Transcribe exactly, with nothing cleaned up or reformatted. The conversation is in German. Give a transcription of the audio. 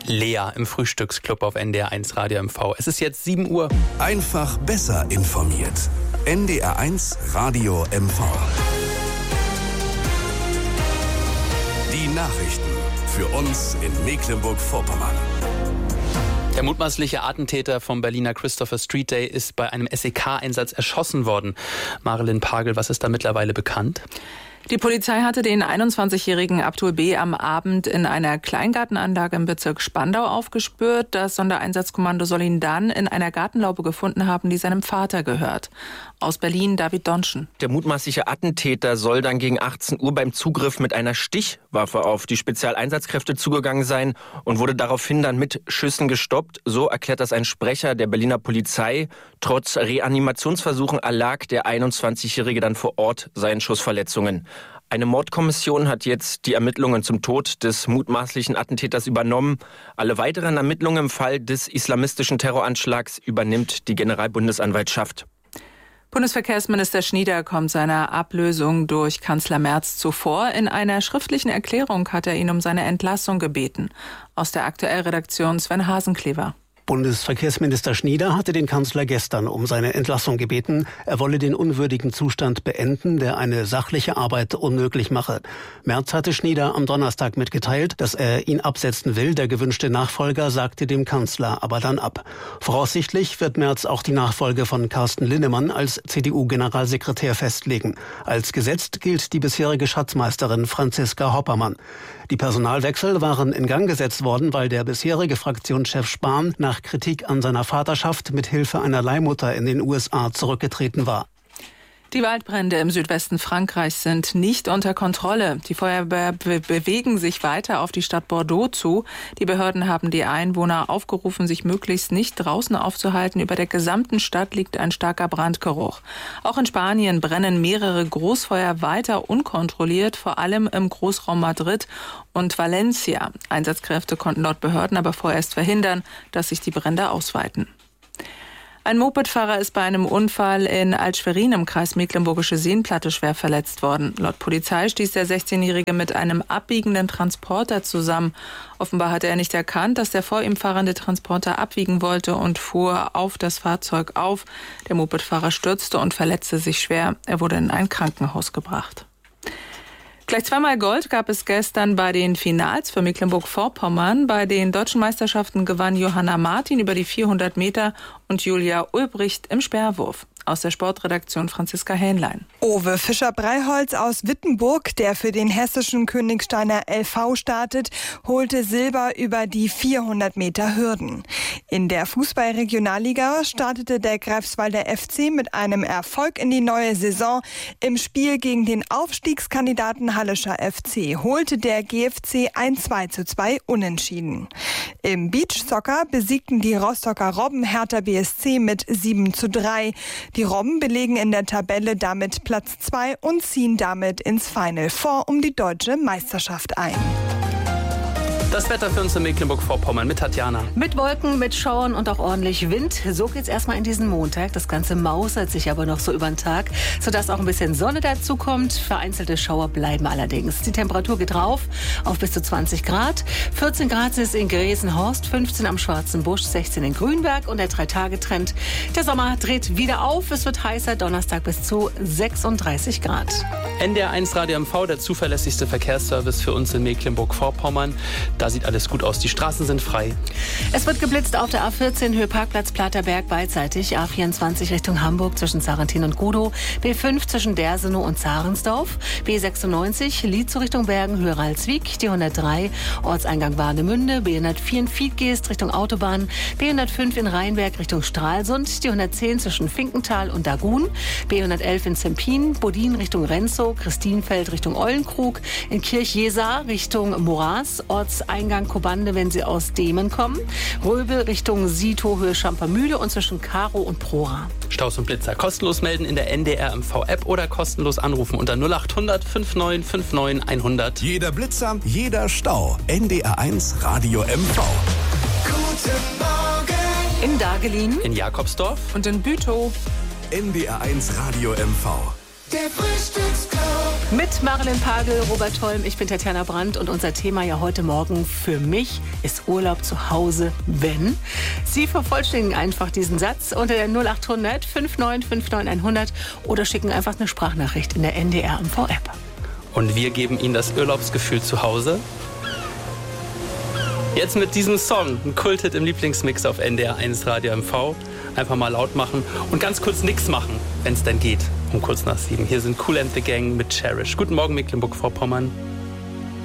Lea im Frühstücksclub auf N D R eins Radio M V. Es ist jetzt sieben Uhr. Einfach besser informiert. N D R eins Radio M V. Die Nachrichten für uns in Mecklenburg-Vorpommern. Der mutmaßliche Attentäter vom Berliner Christopher Street Day ist bei einem S E K-Einsatz erschossen worden. Marilyn Pagel, was ist da mittlerweile bekannt? Die Polizei hatte den einundzwanzigjährigen Abdul B. am Abend in einer Kleingartenanlage im Bezirk Spandau aufgespürt. Das Sondereinsatzkommando soll ihn dann in einer Gartenlaube gefunden haben, die seinem Vater gehört. Aus Berlin David Donschen. Der mutmaßliche Attentäter soll dann gegen achtzehn Uhr beim Zugriff mit einer Stichwaffe auf die Spezialeinsatzkräfte zugegangen sein und wurde daraufhin dann mit Schüssen gestoppt. So erklärt das ein Sprecher der Berliner Polizei. Trotz Reanimationsversuchen erlag der einundzwanzigjährige dann vor Ort seinen Schussverletzungen. Eine Mordkommission hat jetzt die Ermittlungen zum Tod des mutmaßlichen Attentäters übernommen. Alle weiteren Ermittlungen im Fall des islamistischen Terroranschlags übernimmt die Generalbundesanwaltschaft. Bundesverkehrsminister Schnieder kommt seiner Ablösung durch Kanzler Merz zuvor. In einer schriftlichen Erklärung hat er ihn um seine Entlassung gebeten. Aus der Aktuellredaktion Sven Hasenklever. Bundesverkehrsminister Schnieder hatte den Kanzler gestern um seine Entlassung gebeten. Er wolle den unwürdigen Zustand beenden, der eine sachliche Arbeit unmöglich mache. Merz hatte Schnieder am Donnerstag mitgeteilt, dass er ihn absetzen will. Der gewünschte Nachfolger sagte dem Kanzler aber dann ab. Voraussichtlich wird Merz auch die Nachfolge von Carsten Linnemann als C D U-Generalsekretär festlegen. Als gesetzt gilt die bisherige Schatzmeisterin Franziska Hoppermann. Die Personalwechsel waren in Gang gesetzt worden, weil der bisherige Fraktionschef Spahn nach Kritik an seiner Vaterschaft mit Hilfe einer Leihmutter in den U S A zurückgetreten war. Die Waldbrände im Südwesten Frankreichs sind nicht unter Kontrolle. Die Feuerwehr be- bewegen sich weiter auf die Stadt Bordeaux zu. Die Behörden haben die Einwohner aufgerufen, sich möglichst nicht draußen aufzuhalten. Über der gesamten Stadt liegt ein starker Brandgeruch. Auch in Spanien brennen mehrere Großfeuer weiter unkontrolliert, vor allem im Großraum Madrid und Valencia. Einsatzkräfte konnten laut Behörden aber vorerst verhindern, dass sich die Brände ausweiten. Ein Mopedfahrer ist bei einem Unfall in Alt-Schwerin im Kreis Mecklenburgische Seenplatte schwer verletzt worden. Laut Polizei stieß der sechzehnjährige mit einem abbiegenden Transporter zusammen. Offenbar hatte er nicht erkannt, dass der vor ihm fahrende Transporter abbiegen wollte und fuhr auf das Fahrzeug auf. Der Mopedfahrer stürzte und verletzte sich schwer. Er wurde in ein Krankenhaus gebracht. Gleich zweimal Gold gab es gestern bei den Finals für Mecklenburg-Vorpommern. Bei den deutschen Meisterschaften gewann Johanna Martin über die vierhundert Meter und Julia Ulbricht im Speerwurf. Aus der Sportredaktion Franziska Hähnlein. Owe Fischer-Breiholz aus Wittenburg, der für den hessischen Königsteiner L V startet, holte Silber über die vierhundert Meter Hürden. In der Fußball-Regionalliga startete der Greifswalder F C mit einem Erfolg in die neue Saison. Im Spiel gegen den Aufstiegskandidaten Hallischer F C holte der G F C ein zwei zu zwei Unentschieden. Im Beachsoccer besiegten die Rostocker Robben Hertha B S C mit sieben zu drei. Die Robben belegen in der Tabelle damit Platz zwei und ziehen damit ins Final Four um die deutsche Meisterschaft ein. Das Wetter für uns in Mecklenburg-Vorpommern mit Tatjana. Mit Wolken, mit Schauern und auch ordentlich Wind. So geht's erstmal in diesen Montag. Das Ganze mausert sich aber noch so über den Tag, sodass auch ein bisschen Sonne dazu kommt. Vereinzelte Schauer bleiben allerdings. Die Temperatur geht rauf auf bis zu zwanzig Grad. vierzehn Grad ist es in Gresenhorst, fünfzehn am Schwarzen Busch, sechzehn in Grünberg und der Drei-Tage-Trend. Der Sommer dreht wieder auf. Es wird heißer, Donnerstag bis zu sechsunddreißig Grad. N D R eins Radio M V, der zuverlässigste Verkehrsservice für uns in Mecklenburg-Vorpommern. Da sieht alles gut aus. Die Straßen sind frei. Es wird geblitzt auf der A vierzehn Höhe Parkplatz Platerberg beidseitig. A vierundzwanzig Richtung Hamburg zwischen Sarrentin und Gudow. B fünf zwischen Dersenow und Zarensdorf. B sechsundneunzig Lietzow Richtung Bergen Höhe Ralswiek. Die hundertdrei Ortseingang Warnemünde. B hundertvier in Fiedgeest Richtung Autobahn. B hundertfünf in Rheinberg Richtung Stralsund. Die hundertzehn zwischen Finkenthal und Dagun. B hundertelf in Zempin. Bodin Richtung Renzow. Christinfeld Richtung Eulenkrug. In Kirchjesar Richtung Moras. Ortseingang Kobande, wenn Sie aus Demen kommen. Röbel Richtung Sito, Höhe Schampermühle und zwischen Karo und Prora. Staus und Blitzer kostenlos melden in der N D R M V-App oder kostenlos anrufen unter null acht hundert neunundfünfzig neunundfünfzig hundert. Jeder Blitzer, jeder Stau. N D R eins Radio M V. Guten Morgen! In Dagelin, In Jakobsdorf und in Bütow. N D R eins Radio M V. Der Frühstücksclub. Mit Marilyn Pagel, Robert Holm, ich bin Tatjana Brandt und unser Thema ja heute Morgen für mich ist Urlaub zu Hause, wenn? Sie vervollständigen einfach diesen Satz unter der null acht hundert fünf neun fünf neun hundert oder schicken einfach eine Sprachnachricht in der N D R M V-App. Und wir geben Ihnen das Urlaubsgefühl zu Hause. Jetzt mit diesem Song, ein Kulthit im Lieblingsmix auf N D R eins Radio M V. Einfach mal laut machen und ganz kurz nichts machen, wenn es denn geht, um kurz nach sieben. Hier sind Kool and the Gang mit Cherish. Guten Morgen, Mecklenburg-Vorpommern.